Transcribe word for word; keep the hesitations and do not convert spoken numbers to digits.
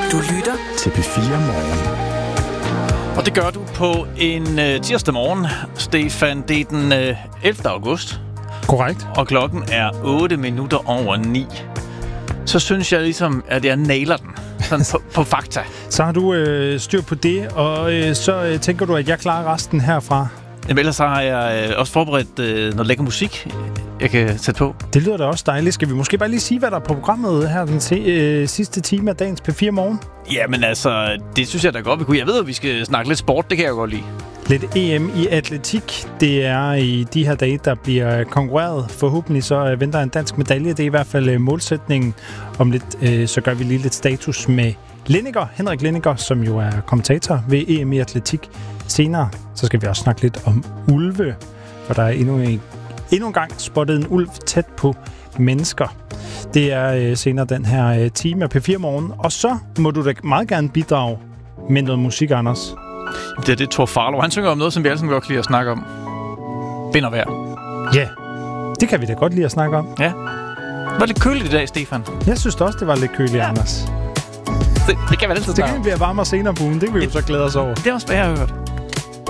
Du lytter til P fire Morgen. Og det gør du på en øh, tirsdag morgen, Stefan. Det er den øh, ellevte august. Korrekt. Og klokken er otte minutter over ni. Så synes jeg ligesom, at jeg nailer den. Sådan på, på fakta. Så har du øh, styr på det, og øh, så øh, tænker du, at jeg klarer resten herfra. Jamen, ellers så har jeg øh, også forberedt øh, noget lækker musik, jeg kan sætte på. Det lyder da også dejligt. Skal vi måske bare lige sige, hvad der er på programmet her den se, øh, sidste time af dagens P fire Morgen? Jamen altså, det synes jeg da godt, vi kunne. Jeg ved, at vi skal snakke lidt sport, det kan jeg godt lide. Lidt E M i atletik. Det er i de her dage, der bliver konkurreret. Forhåbentlig så venter en dansk medalje. Det er i hvert fald målsætningen. Om lidt, øh, så gør vi lige lidt status med Linniger, Henrik Linniger, som jo er kommentator ved E M i atletik. Senere så skal vi også snakke lidt om ulve, for der er endnu en, endnu en gang spottet en ulv tæt på mennesker. Det er øh, senere den her øh, time af P fire Morgen. Og så må du da meget gerne bidrage med noget musik, Anders. Det er det Thor Farlow. Han synger om noget, som vi alle sammen godt kan lide at snakke om. Vind og vejr. Ja, det kan vi da godt lide at snakke om. Ja. Det var lidt køligt i dag, Stefan. Jeg synes også, det var lidt køligt, ja. Anders. Det, det kan være altid Det kan blive varmere senere på ugen. Det vil vi jo så glæde os over. Det er også, hvad jeg har hørt.